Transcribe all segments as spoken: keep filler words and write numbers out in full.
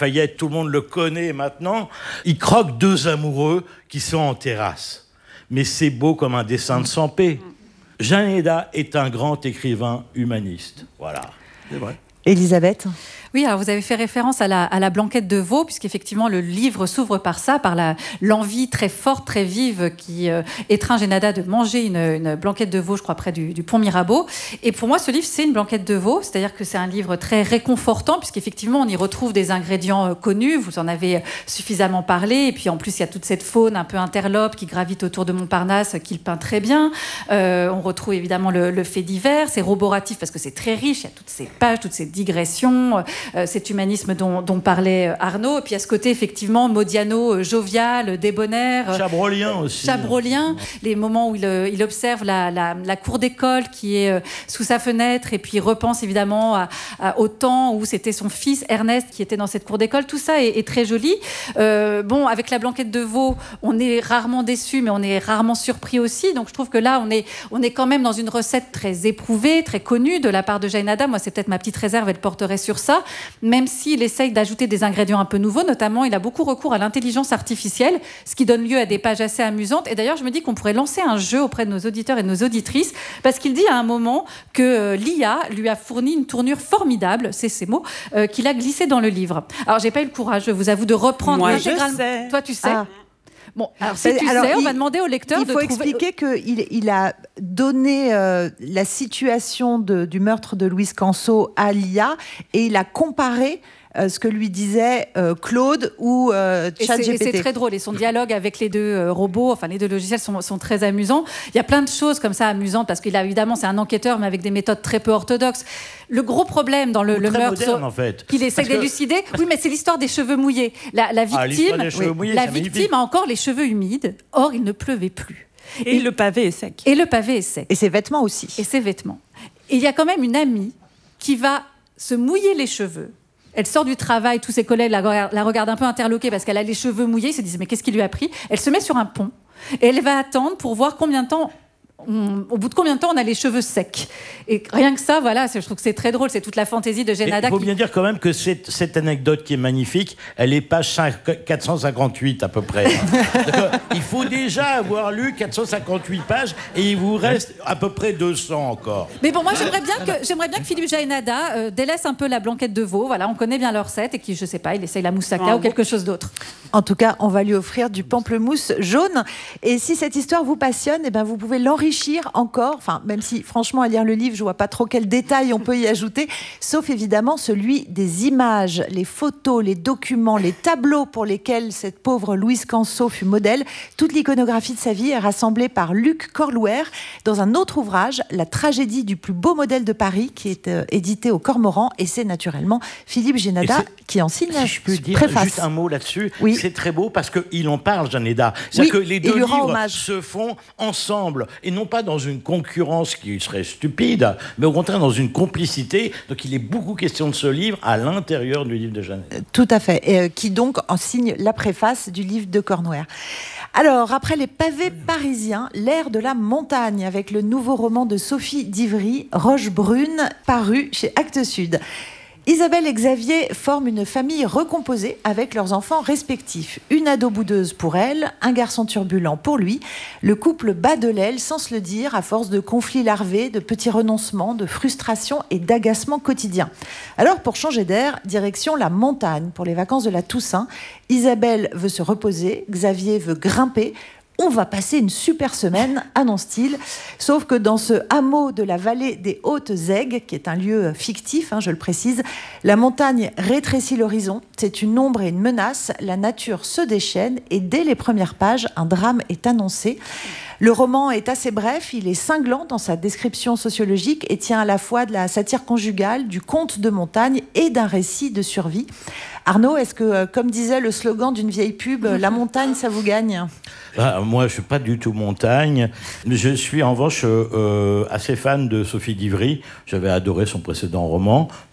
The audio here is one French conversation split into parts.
Lafayette, tout le monde le connaît maintenant. Il croque deux amoureux qui sont en terrasse. Mais c'est beau comme un dessin de Sampé. Jeanne Héda est un grand écrivain humaniste. Voilà, c'est vrai. Elisabeth ? Oui, alors vous avez fait référence à la, à la blanquette de veau, puisqu'effectivement le livre s'ouvre par ça, par la, l'envie très forte, très vive qui euh, étreint Jeanne Héda de manger une, une blanquette de veau, je crois, près du, du pont Mirabeau. Et pour moi, ce livre, c'est une blanquette de veau, c'est-à-dire que c'est un livre très réconfortant, puisqu'effectivement, on y retrouve des ingrédients euh, connus, vous en avez suffisamment parlé, et puis en plus, il y a toute cette faune un peu interlope qui gravite autour de Montparnasse, qu'il peint très bien. Euh, on retrouve évidemment le, le fait divers, c'est roboratif parce que c'est très riche, il y a toutes ces pages, toutes ces digressions, euh, cet humanisme dont, dont parlait Arnaud, et puis à ce côté effectivement Modiano euh, jovial, débonnaire, Chabrolien aussi. Chabrolien, les moments où il, euh, il observe la, la, la cour d'école qui est euh, sous sa fenêtre, et puis il repense évidemment à, à, au temps où c'était son fils Ernest qui était dans cette cour d'école. Tout ça est, est très joli. Euh, bon, avec la blanquette de veau, on est rarement déçu, mais on est rarement surpris aussi. Donc je trouve que là, on est, on est quand même dans une recette très éprouvée, très connue de la part de Jeanne Héda. Moi, c'est peut-être ma petite réserve, elle porterait sur ça, même s'il essaye d'ajouter des ingrédients un peu nouveaux. Notamment, il a beaucoup recours à l'intelligence artificielle, ce qui donne lieu à des pages assez amusantes. Et d'ailleurs, je me dis qu'on pourrait lancer un jeu auprès de nos auditeurs et de nos auditrices, parce qu'il dit à un moment que euh, l'I A lui a fourni une tournure formidable, c'est ces mots, euh, qu'il a glissé dans le livre. Alors, j'ai pas eu le courage, je vous avoue, de reprendre Moi, intégralement. Je sais. Toi, tu sais. Ah. Bon, alors si tu alors, sais, on il, va demander au lecteur il de faut trouver... expliquer qu'il il a donné euh, la situation de, du meurtre de Louise Canso à l'I A, et il a comparé euh, ce que lui disait euh, Claude ou euh, ChatGPT. Et c'est, et c'est très drôle. Et son dialogue avec les deux euh, robots, enfin les deux logiciels sont, sont très amusants. Il y a plein de choses comme ça amusantes, parce qu'il a évidemment, c'est un enquêteur, mais avec des méthodes très peu orthodoxes. Le gros problème dans le, le meurtre moderne, en fait. qu'il essaie Parce d'élucider, que... oui, mais c'est l'histoire des cheveux mouillés. La, la victime, ah, oui, mouillés, la victime magnifique. a encore les cheveux humides. Or, il ne pleuvait plus. Et, et le pavé est sec. Et le pavé est sec. Et ses vêtements aussi. Et ses vêtements. Et il y a quand même une amie qui va se mouiller les cheveux. Elle sort du travail, tous ses collègues la, la regardent un peu interloquée parce qu'elle a les cheveux mouillés. Ils se disent, mais qu'est-ce qui lui a pris ? Elle se met sur un pont et elle va attendre pour voir combien de temps... On, au bout de combien de temps on a les cheveux secs. Et rien que ça, voilà, je trouve que c'est très drôle, c'est toute la fantaisie de Jeanne Héda. Il faut qui... bien dire quand même que cette, cette anecdote qui est magnifique, elle est page quatre cent cinquante-huit à peu près. Il faut déjà avoir lu quatre cent cinquante-huit pages et il vous reste à peu près deux cents encore. Mais bon, moi j'aimerais bien que, j'aimerais bien que Philippe Jeanne Héda euh, délaisse un peu la blanquette de veau. Voilà, on connaît bien leur recette, et qui, je sais pas, il essaye la moussaka ah, ou quelque chose d'autre. En tout cas, on va lui offrir du pamplemousse jaune. Et si cette histoire vous passionne, eh ben vous pouvez l'enrichir encore. Enfin, même si, franchement, à lire le livre, je vois pas trop quels détails on peut y ajouter, sauf évidemment celui des images, les photos, les documents, les tableaux pour lesquels cette pauvre Louise Canso fut modèle. Toute l'iconographie de sa vie est rassemblée par Luc Corlouer dans un autre ouvrage, La tragédie du plus beau modèle de Paris, qui est euh, édité au Cormoran. Et c'est naturellement Philippe Jeanne Héda qui en signe la si je peux dire préface. Juste un mot là-dessus, oui. C'est très beau parce qu'il en parle, Jeanne Héda. C'est-à-dire oui, que les deux livres hommage. se font ensemble, et non pas dans une concurrence qui serait stupide, mais au contraire dans une complicité. Donc il est beaucoup question de ce livre à l'intérieur du livre de Jeanne Héda. Tout à fait, et, euh, qui donc en signe la préface du livre de Cornouaire. Alors, après les pavés parisiens, l'ère de la montagne, avec le nouveau roman de Sophie Divry, Roche Brune, paru chez Actes Sud. Isabelle et Xavier forment une famille recomposée avec leurs enfants respectifs. Une ado boudeuse pour elle, un garçon turbulent pour lui. Le couple bat de l'aile sans se le dire, à force de conflits larvés, de petits renoncements, de frustrations et d'agacements quotidiens. Alors, pour changer d'air, direction la montagne pour les vacances de la Toussaint. Isabelle veut se reposer, Xavier veut grimper. On va passer une super semaine, annonce-t-il. Sauf que dans ce hameau de la vallée des Hautes-Aigues, qui est un lieu fictif, hein, je le précise, la montagne rétrécit l'horizon. C'est une ombre et une menace. La nature se déchaîne et dès les premières pages, un drame est annoncé. Le roman est assez bref, il est cinglant dans sa description sociologique et tient à la fois de la satire conjugale, du conte de montagne et d'un récit de survie. Arnaud, est-ce que, comme disait le slogan d'une vieille pub, la montagne, ça vous gagne ? Ah, moi, je ne suis pas du tout montagne. Je suis en revanche euh, assez fan de Sophie Divry. J'avais adoré son précédent roman,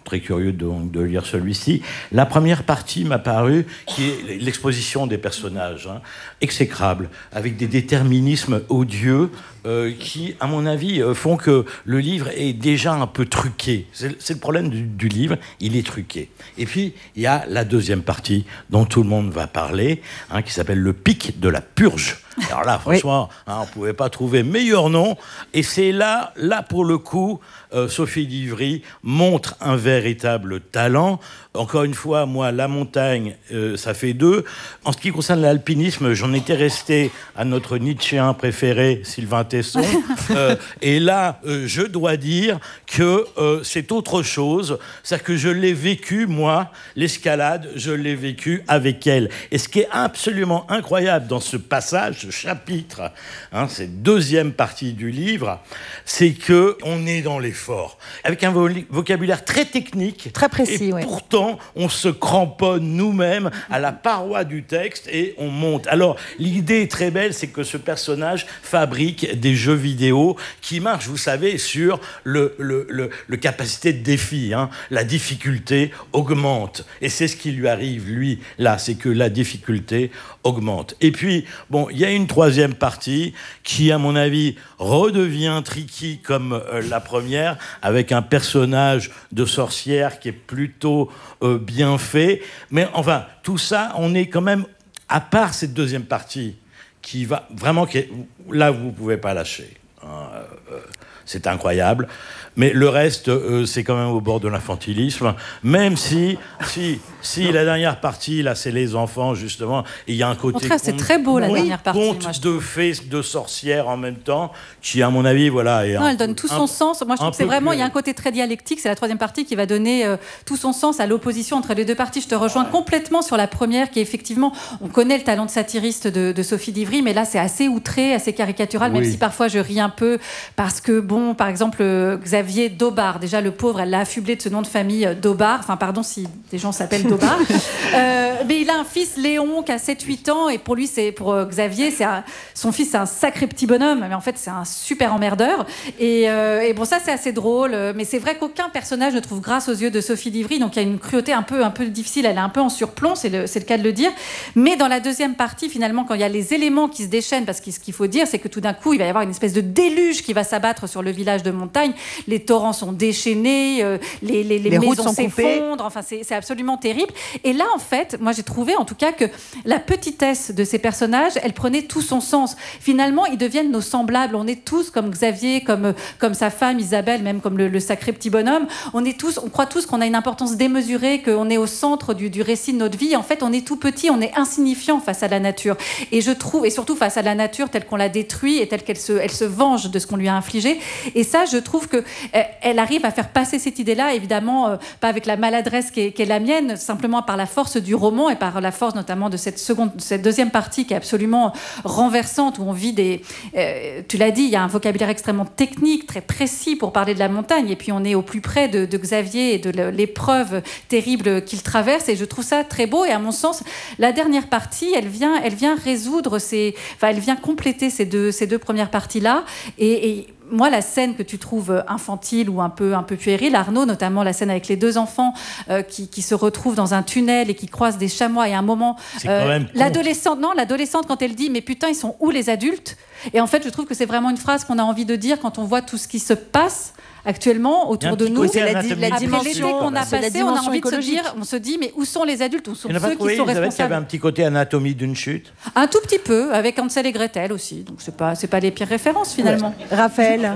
très curieux de, de lire celui-ci. La première partie m'a paru, qui est l'exposition des personnages, hein, exécrable, avec des déterminismes odieux euh, qui, à mon avis, euh, font que le livre est déjà un peu truqué. C'est, c'est le problème du, du livre, il est truqué. Et puis, il y a la deuxième partie dont tout le monde va parler, hein, qui s'appelle Le pic de la purge. Alors là, franchement, oui. hein, on ne pouvait pas trouver meilleur nom. Et c'est là, là pour le coup, euh, Sophie d'Ivry montre un véritable talent. Encore une fois, moi, la montagne, euh, ça fait deux. En ce qui concerne l'alpinisme, j'en étais resté à notre Nietzschéen préféré, Sylvain Tesson. euh, et là, euh, je dois dire que euh, c'est autre chose. C'est-à-dire que je l'ai vécu, moi, l'escalade, je l'ai vécu avec elle. Et ce qui est absolument incroyable dans ce passage, ce chapitre, hein, cette deuxième partie du livre, c'est qu'on est dans l'effort, avec un vo- vocabulaire très technique. Très précis, et oui. Pourtant, on se cramponne nous-mêmes à la paroi du texte et on monte. Alors, l'idée est très belle, c'est que ce personnage fabrique des jeux vidéo qui marchent, vous savez, sur le, le, le, le capacité de défi. Hein. La difficulté augmente. Et c'est ce qui lui arrive, lui, là, c'est que la difficulté augmente. Et puis, bon, il y a une troisième partie qui, à mon avis, redevient tricky comme euh, la première, avec un personnage de sorcière qui est plutôt euh, bien fait. Mais enfin, tout ça, on est quand même, à part cette deuxième partie, qui va vraiment... Qui est, là, vous ne pouvez pas lâcher. Hein, euh, c'est incroyable. Mais le reste, euh, c'est quand même au bord de l'infantilisme. Même si, si, si la dernière partie, là, c'est les enfants, justement. Et il y a un côté... Au contraire, c'est très beau, la dernière partie. Conte moi, je de fées, de sorcières en même temps, qui, à mon avis, voilà... Est non, un, elle donne tout son un, sens. Moi, je trouve que c'est vraiment... Il y a un côté très dialectique. C'est la troisième partie qui va donner euh, tout son sens à l'opposition entre les deux parties. Je te rejoins ouais. complètement sur la première, qui, effectivement, on connaît le talent de satiriste de, de Sophie d'Ivry, mais là, c'est assez outré, assez caricatural, oui. même si parfois je ris un peu, parce que, bon, par exemple, euh, Xavier Daubard, déjà, le pauvre, elle l'a affublé de ce nom de famille euh, Daubard. Enfin, pardon si des gens s'appellent Daubard. euh, mais il a un fils, Léon, qui a sept huit ans, et pour lui, c'est, pour euh, Xavier, c'est un, son fils, c'est un sacré petit bonhomme, mais en fait, c'est un super emmerdeur. Et, euh, et bon, ça, c'est assez drôle. Mais c'est vrai qu'aucun personnage ne trouve grâce aux yeux de Sophie d'Ivry, donc il y a une cruauté un peu, un peu difficile, elle est un peu en surplomb, c'est le, c'est le cas de le dire. Mais dans la deuxième partie, finalement, quand il y a les éléments qui se déchaînent, parce que ce qu'il faut dire, c'est que tout d'un coup, il va y avoir une espèce de déluge qui va s'abattre sur le village de montagne. Les torrents sont déchaînés, euh, les, les, les, les maisons s'effondrent, enfin, c'est, c'est absolument terrible. Et là, en fait, moi, j'ai trouvé, en tout cas, que la petitesse de ces personnages, elle prenait tout son sens. Finalement, ils deviennent nos semblables. On est tous comme Xavier, comme, comme sa femme Isabelle, même comme le, le sacré petit bonhomme. On est tous, on croit tous qu'on a une importance démesurée, qu'on est au centre du, du récit de notre vie. En fait, on est tout petit, on est insignifiant face à la nature. Et je trouve, et surtout face à la nature telle qu'on l'a détruite et telle qu'elle se, elle se venge de ce qu'on lui a infligé. Et ça, je trouve que euh, elle arrive à faire passer cette idée-là, évidemment, euh, pas avec la maladresse qui est, qui est la mienne, simplement par la force du roman et par la force notamment de cette seconde, de cette deuxième partie qui est absolument renversante, où on vit des... Euh, tu l'as dit, il y a un vocabulaire extrêmement technique, très précis pour parler de la montagne, et puis on est au plus près de, de Xavier et de l'épreuve terrible qu'il traverse, et je trouve ça très beau. Et à mon sens, la dernière partie, elle vient, elle vient résoudre ces... Enfin, elle vient compléter ces deux, ces deux premières parties-là, et... et moi, la scène que tu trouves infantile ou un peu, un peu puérile, Arnaud, notamment la scène avec les deux enfants euh, qui, qui se retrouvent dans un tunnel et qui croisent des chamois, et à un moment, euh, l'adolescente, non, l'adolescente, quand elle dit « mais putain, ils sont où les adultes ?» Et en fait, je trouve que c'est vraiment une phrase qu'on a envie de dire quand on voit tout ce qui se passe actuellement autour de nous. C'est la, di- la Après l'été qu'on a c'est passé, on a envie de se dire, on se dit, mais où sont les adultes, où sont ceux trouvé, qui sont responsables? Il y avait un petit côté anatomie d'une chute. Un tout petit peu, avec Hansel et Gretel aussi. Donc c'est pas, c'est pas les pires références finalement. Ouais. Raphaël.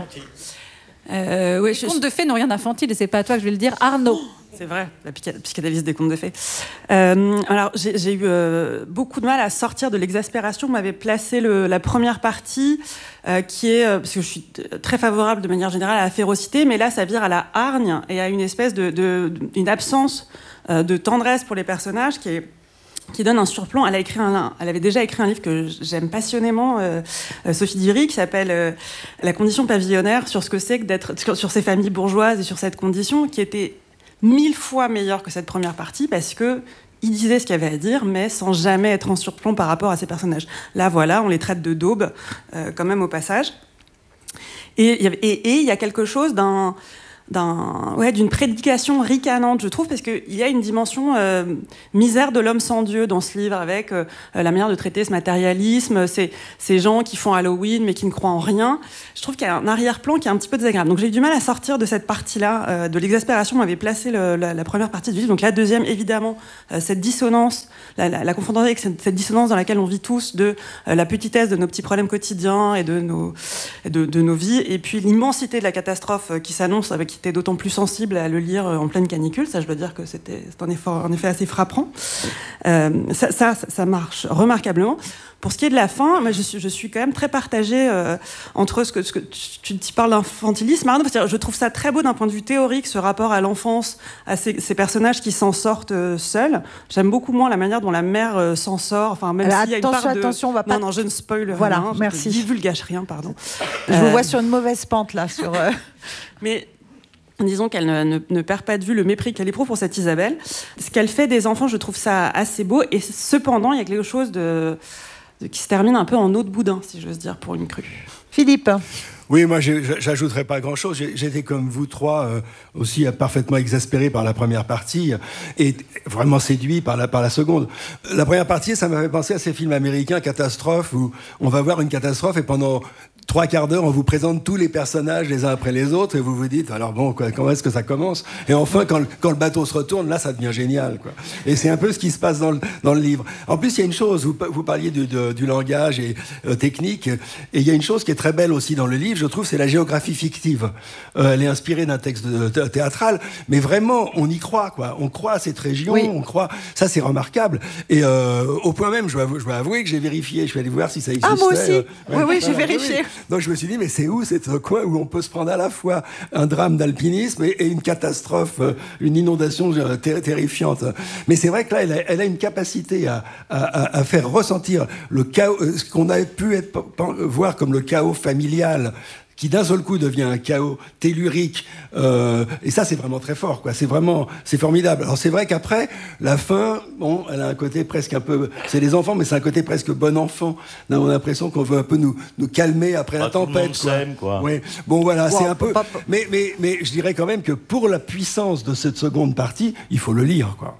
Euh, ouais, les je, contes de fées n'ont rien d'infantile, et c'est pas à toi que je vais le dire, Arnaud. C'est vrai, la psychanalyse des contes de fées. Euh, alors, j'ai, j'ai eu euh, beaucoup de mal à sortir de l'exaspération que m'avait placé le, la première partie, euh, qui est, euh, parce que je suis très favorable de manière générale à la férocité, mais là, ça vire à la hargne et à une espèce de, de, une absence euh, de tendresse pour les personnages qui est qui donne un surplomb. Elle a écrit un, elle avait déjà écrit un livre que j'aime passionnément, euh, Sophie d'Ivry, qui s'appelle euh, La condition pavillonnaire, sur ce que c'est que d'être, sur, sur ces familles bourgeoises et sur cette condition, qui était mille fois meilleure que cette première partie, parce que il disait ce qu'il avait à dire, mais sans jamais être en surplomb par rapport à ces personnages. Là, voilà, on les traite de daubes, euh, quand même au passage. Et il y, et, et y a quelque chose d'un d'un, ouais, d'une prédication ricanante, je trouve, parce qu'il y a une dimension euh, misère de l'homme sans Dieu dans ce livre, avec euh, la manière de traiter ce matérialisme, ces, ces gens qui font Halloween mais qui ne croient en rien. Je trouve qu'il y a un arrière-plan qui est un petit peu désagréable. Donc j'ai eu du mal à sortir de cette partie-là, euh, de l'exaspération m'avait placé le, la, la première partie du livre. Donc la deuxième, évidemment, euh, cette dissonance, la, la, la confrontation avec cette, cette dissonance dans laquelle on vit tous, de euh, la petitesse de nos petits problèmes quotidiens et de nos, de, de nos vies, et puis l'immensité de la catastrophe euh, qui s'annonce, avec qui était d'autant plus sensible à le lire en pleine canicule. Ça, je dois dire que c'était c'est un effort, en effet, assez frappant. Euh, ça, ça, ça marche remarquablement. Pour ce qui est de la fin, moi, je suis, je suis quand même très partagée euh, entre ce que, ce que tu, tu parles d'infantilisme, Arnaud. Je trouve ça très beau d'un point de vue théorique, ce rapport à l'enfance, à ces, ces personnages qui s'en sortent euh, seuls. J'aime beaucoup moins la manière dont la mère euh, s'en sort. Enfin, même s'il y a une part de... attention, on va pas... Non, non, je ne spoil voilà, rien. Merci. Je ne divulgage rien, pardon. Je euh... vous vois sur une mauvaise pente, là. Sur, euh... Mais... disons qu'elle ne, ne, ne perd pas de vue le mépris qu'elle éprouve pour cette Isabelle. Ce qu'elle fait des enfants, je trouve ça assez beau. Et cependant, il y a quelque chose de, de, qui se termine un peu en eau de boudin, si j'ose dire, pour une crue. Philippe. Oui, moi, j'ajouterais pas grand-chose. J'étais comme vous trois euh, aussi euh, parfaitement exaspéré par la première partie et vraiment séduit par la, par la seconde. La première partie, ça m'avait pensé à ces films américains, catastrophes, où on va voir une catastrophe et pendant trois quarts d'heure, on vous présente tous les personnages les uns après les autres et vous vous dites, alors bon, quoi, comment est-ce que ça commence ? Et enfin, quand, quand le bateau se retourne, là, ça devient génial, quoi. Et c'est un peu ce qui se passe dans le, dans le livre. En plus, il y a une chose, vous, vous parliez du, de, du langage et, euh, technique, et il y a une chose qui est très belle aussi dans le livre, je trouve, c'est la géographie fictive. Euh, elle est inspirée d'un texte de, de, théâtral, mais vraiment, on y croit, quoi. On croit à cette région, oui. on croit... Ça, c'est remarquable. Et euh, au point même, je dois, je dois avouer que j'ai vérifié, je suis allé voir si ça existait. Ah, moi aussi euh, ouais, Oui, oui, j'ai vérifié. Oui. Donc je me suis dit, mais c'est où ce coin où on peut se prendre à la fois un drame d'alpinisme et, et une catastrophe, une inondation ter- terrifiante. Mais c'est vrai que là, elle a, elle a une capacité à, à, à faire ressentir le chaos, ce qu'on avait pu être, voir comme le chaos familial, qui d'un seul coup devient un chaos tellurique, euh, et ça c'est vraiment très fort, quoi. C'est vraiment, c'est formidable. Alors c'est vrai qu'après la fin, bon, elle a un côté presque un peu, c'est les enfants, mais c'est un côté presque bon enfant. On a l'impression qu'on veut un peu nous nous calmer après pas la tempête, tout le monde s'aime, quoi. Oui. Bon voilà, wow, c'est un peu. pas... Mais mais mais je dirais quand même que pour la puissance de cette seconde partie, il faut le lire, quoi.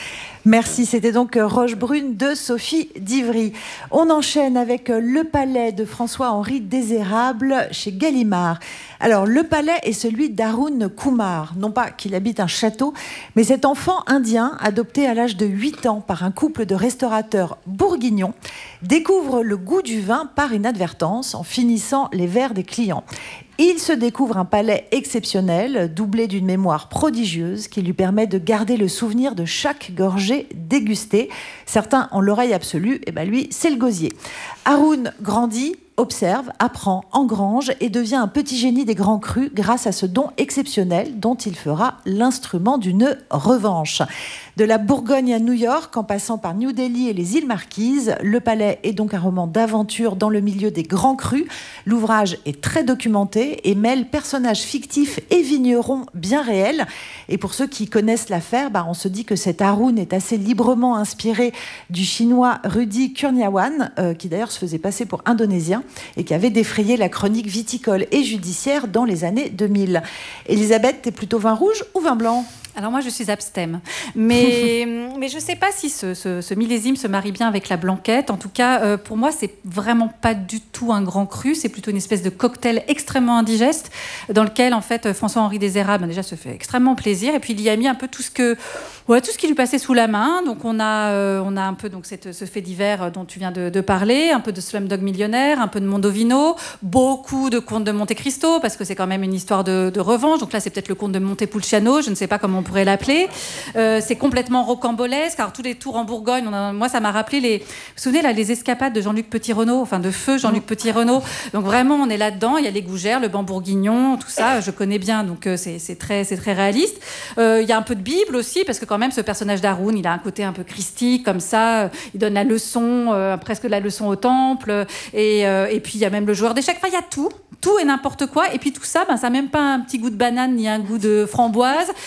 Merci, c'était donc Roche Brune de Sophie d'Ivry. On enchaîne avec Le Palais de François-Henri Désérable chez Gallimard. Alors, Le Palais est celui d'Arun Kumar. Non pas qu'il habite un château, mais cet enfant indien, adopté à l'âge de huit ans par un couple de restaurateurs bourguignons, découvre le goût du vin par inadvertance en finissant les verres des clients. Il se découvre un palais exceptionnel, doublé d'une mémoire prodigieuse qui lui permet de garder le souvenir de chaque gorgée dégustée. Certains ont l'oreille absolue, et ben lui, c'est le gosier. Arun grandit, observe, apprend, engrange et devient un petit génie des grands crus grâce à ce don exceptionnel dont il fera l'instrument d'une revanche. De la Bourgogne à New York, en passant par New Delhi et les îles Marquises, Le Palais est donc un roman d'aventure dans le milieu des grands crus. L'ouvrage est très documenté et mêle personnages fictifs et vignerons bien réels. Et pour ceux qui connaissent l'affaire, bah, on se dit que cet Arun est assez librement inspiré du chinois Rudy Kurniawan, euh, qui d'ailleurs se faisait passer pour indonésien et qui avait défrayé la chronique viticole et judiciaire dans les années deux mille. Elisabeth, t'es plutôt vin rouge ou vin blanc ? Alors moi, je suis abstème. Mais, mais je ne sais pas si ce, ce, ce millésime se marie bien avec la blanquette. En tout cas, euh, pour moi, c'est vraiment pas du tout un grand cru. C'est plutôt une espèce de cocktail extrêmement indigeste dans lequel, en fait, François-Henri Désérable déjà se fait extrêmement plaisir. Et puis, il y a mis un peu tout ce, que, ouais, tout ce qui lui passait sous la main. Donc, on a, euh, on a un peu donc, cette, ce fait divers dont tu viens de, de parler, un peu de Slumdog Millionnaire, un peu de Mondovino, beaucoup de Contes de Monte Cristo, parce que c'est quand même une histoire de, de revanche. Donc là, c'est peut-être le Comte de Montepulciano. Je ne sais pas comment on pourrait l'appeler. Euh, c'est complètement rocambolesque. Alors, tous les tours en Bourgogne, on a, moi, ça m'a rappelé les... Vous vous souvenez, là, les escapades de Jean-Luc Petit-Renaud, enfin, de feu Jean-Luc Petit-Renaud. Donc, vraiment, on est là-dedans. Il y a les gougères, le banc bourguignon, tout ça, je connais bien. Donc, euh, c'est, c'est, très, c'est très réaliste. Euh, il y a un peu de Bible aussi, parce que quand même, ce personnage d'Arun, il a un côté un peu christique, comme ça. Il donne la leçon, euh, presque la leçon au temple. Et, euh, et puis, il y a même le joueur d'échecs. Enfin, il y a tout. Tout et n'importe quoi. Et puis, tout ça, ben, ça n'a même pas un petit goût de banane, ni un goût de framboise, même pas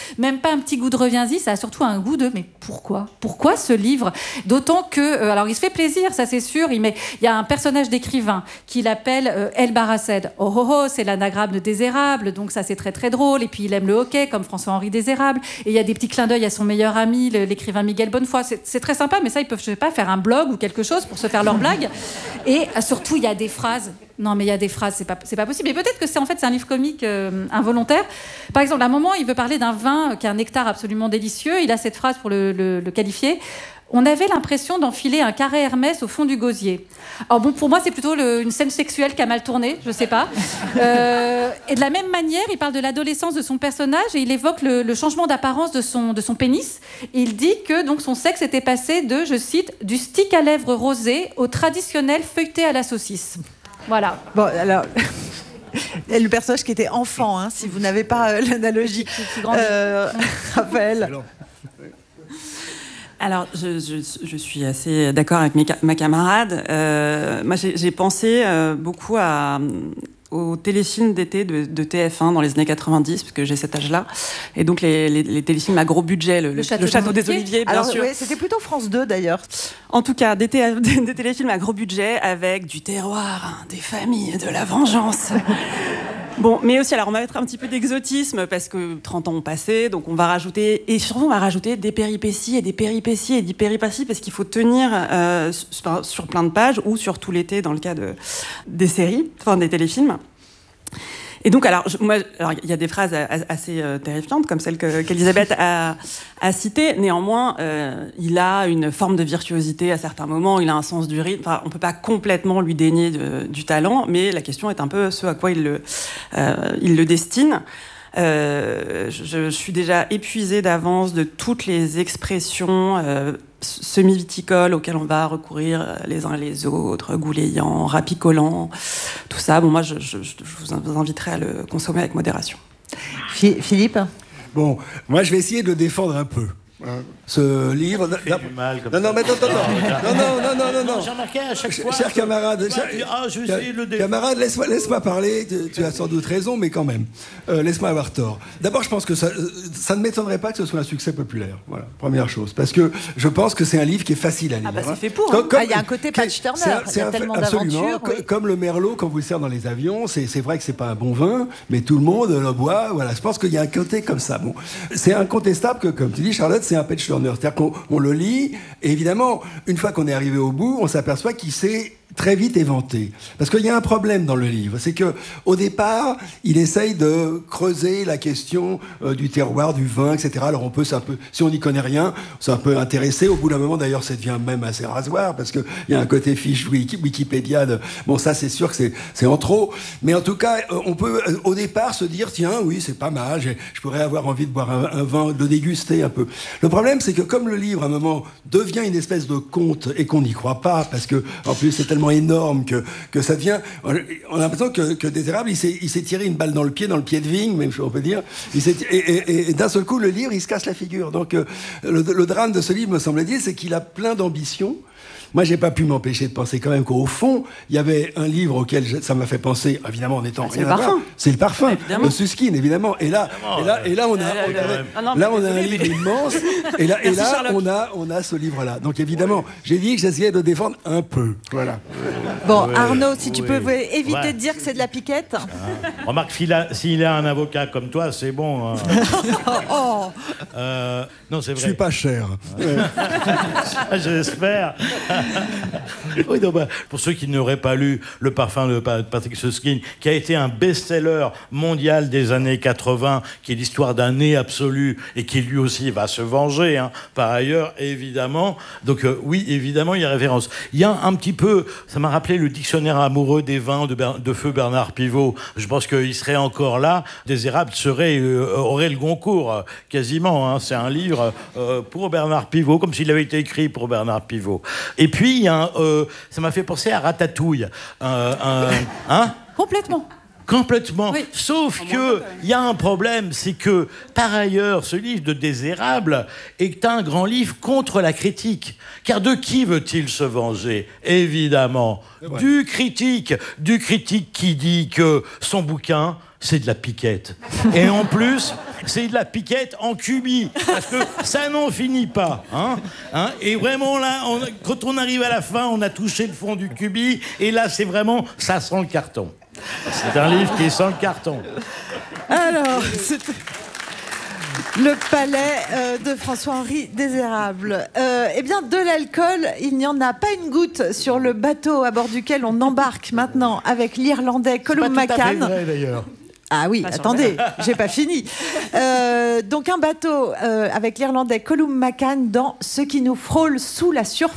pas un petit goût de reviens-y, ça a surtout un goût de mais pourquoi Pourquoi ce livre ? D'autant que, euh, alors il se fait plaisir, ça c'est sûr, il, met, il y a un personnage d'écrivain qu'il appelle euh, El Baraced. Oh oh oh, c'est l'anagramme de Désérable, donc ça c'est très très drôle. Et puis il aime le hockey, comme François-Henri Désérable. Et il y a des petits clins d'œil à son meilleur ami, le, l'écrivain Miguel Bonnefoy. C'est, c'est très sympa, mais ça, ils peuvent, je sais pas, faire un blog ou quelque chose pour se faire leur blague. Et euh, surtout, il y a des phrases. Non, mais il y a des phrases, c'est pas, c'est pas possible. Mais peut-être que c'est en fait c'est un livre comique euh, involontaire. Par exemple, à un moment, il veut parler d'un vin qui a un nectar absolument délicieux. Il a cette phrase pour le, le, le qualifier. On avait l'impression d'enfiler un carré Hermès au fond du gosier. Alors bon, pour moi, c'est plutôt le, une scène sexuelle qui a mal tourné, je sais pas. Euh, et de la même manière, il parle de l'adolescence de son personnage et il évoque le, le changement d'apparence de son, de son pénis. Il dit que donc son sexe était passé de, je cite, du stick à lèvres rosé au traditionnel feuilleté à la saucisse. Voilà. Bon, alors... Et le personnage qui était enfant, hein, si vous n'avez pas euh, l'analogie. Qui, qui grandit. Euh, Raphaël. Alors, je, je, je suis assez d'accord avec mes, ma camarade. Euh, moi, j'ai, j'ai pensé euh, beaucoup à, aux téléfilms d'été de, de T F un dans les années quatre-vingt-dix, parce que j'ai cet âge-là. Et donc, les, les, les téléfilms à gros budget, le, le, château, le château des Oliviers, bien Alors, sûr. Ouais, c'était plutôt France deux, d'ailleurs. En tout cas, des, té- des téléfilms à gros budget avec du terroir, hein, des familles, de la vengeance. Bon, mais aussi, alors on va mettre un petit peu d'exotisme parce que trente ans ont passé, donc on va rajouter, et surtout on va rajouter des péripéties et des péripéties et des péripéties parce qu'il faut tenir euh, sur, sur plein de pages ou sur tout l'été dans le cas de, des séries, enfin des téléfilms. Et donc, alors, je, moi, alors, il y a des phrases assez euh, terrifiantes, comme celle que, qu'Elisabeth a, a citée. Néanmoins, euh, il a une forme de virtuosité à certains moments, il a un sens du rythme. Enfin, on peut pas complètement lui dénier de, du talent, mais la question est un peu ce à quoi il le, euh, il le destine. Euh, je, je suis déjà épuisée d'avance de toutes les expressions euh, semi-viticoles auxquelles on va recourir les uns les autres, goulayant, rapicolant, tout ça. Bon, moi, je, je, je vous inviterai à le consommer avec modération. Philippe ? Bon, moi, je vais essayer de le défendre un peu. Hein. Ce livre... Fait du mal comme non, non, mais attends, attends, non, non, non, non, non, non. J'ai remarqué à chaque fois... Cher camarade, cher, ah, je vais essayer de le défendre. Camarade, laisse-moi, laisse-moi parler, tu, tu as sans doute raison, mais quand même, euh, laisse-moi avoir tort. D'abord, je pense que ça, ça ne m'étonnerait pas que ce soit un succès populaire, voilà, première chose, parce que je pense que c'est un livre qui est facile à lire. Ah bah c'est hein. fait pour, Comme, hein. comme, ah, il y a un côté Patch Turner, c'est un, il y a tellement d'aventures. Oui. Comme le Merlot, quand vous le sert dans les avions, c'est, c'est vrai que c'est pas un bon vin, mais tout le monde le boit, voilà, je pense qu'il y a un côté comme ça. Bon, c'est incontestable que, comme tu dis, Charlotte, c'est un Patch Turner, c'est-à-dire qu'on on le lit, et évidemment, une fois qu'on est arrivé au bout, on s'aperçoit qu'il s'est très vite éventé. Parce qu'il y a un problème dans le livre, c'est que au départ, il essaye de creuser la question euh, du terroir, du vin, et cetera. Alors on peut, c'est un peu, si on n'y connaît rien, c'est un peu intéressé. Au bout d'un moment, d'ailleurs, ça devient même assez rasoir, parce qu'il y a un côté fiche Wikipédia de... Bon, ça, c'est sûr que c'est, c'est en trop. Mais en tout cas, euh, on peut, euh, au départ, se dire, tiens, oui, c'est pas mal, j'ai, je pourrais avoir envie de boire un, un vin, de déguster un peu. Le problème, c'est que comme le livre, à un moment, devient une espèce de conte, et qu'on n'y croit pas, parce que, en plus, c'est tellement énorme que, que ça devient... On a l'impression que, que Désérable, il s'est, il s'est tiré une balle dans le pied, dans le pied de vigne, même on peut dire. Il s'est, et, et, et d'un seul coup, le livre, il se casse la figure. Donc, euh, le, le drame de ce livre, me semble-t-il, c'est qu'il a plein d'ambitions. Moi, j'ai pas pu m'empêcher de penser quand même qu'au fond, il y avait un livre auquel je, ça m'a fait penser, évidemment, en étant ah, c'est rien le à parfum. voir. C'est le parfum, évidemment. le Susskind, évidemment. Et là, et là, et là, on a, on a, ah non, là, on a désolé, un livre mais... immense. Et là, et là, Charlotte. on a, on a ce livre-là. Donc, évidemment, j'ai dit que j'essayais de défendre un peu. Voilà. Bon, Ouais, Arnaud, si tu ouais. peux éviter Ouais. de dire que c'est de la piquette. Ah. Remarque, s'il a, s'il a un avocat comme toi, c'est bon. Hein. Oh, Euh, non, c'est vrai. Je suis pas cher. J'espère. Oui, non, bah, pour ceux qui n'auraient pas lu Le parfum de Patrick Süskind, qui a été un best-seller mondial des années quatre-vingts, qui est l'histoire d'un nez absolu et qui lui aussi va se venger, hein, par ailleurs, évidemment. Donc euh, oui, évidemment, il y a référence. Il y a un petit peu, ça m'a rappelé le dictionnaire amoureux des vins de, Ber- de feu Bernard Pivot. Je pense qu'il serait encore là. Désérable serait, euh, aurait le Goncourt, euh, quasiment. Hein. C'est un livre euh, pour Bernard Pivot, comme s'il avait été écrit pour Bernard Pivot. Et puis, il y a un, euh, ça m'a fait penser à Ratatouille. Euh, un, hein Complètement. Complètement. Oui. Sauf que il y a un problème, c'est que par ailleurs, ce livre de Désérable est un grand livre contre la critique. Car de qui veut-il se venger ? Évidemment, du critique, du critique qui dit que son bouquin, c'est de la piquette. Et en plus, c'est de la piquette en cubi, parce que ça n'en finit pas. Hein, hein, et vraiment, là, on, quand on arrive à la fin, on a touché le fond du cubi, et là, c'est vraiment, ça sent le carton. C'est un livre qui sent le carton. Alors, c'était... Le palais euh, de François-Henri Désérable. Euh, eh bien, de l'alcool, il n'y en a pas une goutte sur le bateau à bord duquel on embarque maintenant avec l'Irlandais Colum McCann. C'est pas tout à fait McCann. vrai, d'ailleurs. Ah oui, Pas attendez, j'ai pas fini. Euh, donc un bateau euh, avec l'Irlandais Colum McCann dans Ce qui nous frôle sous la surface.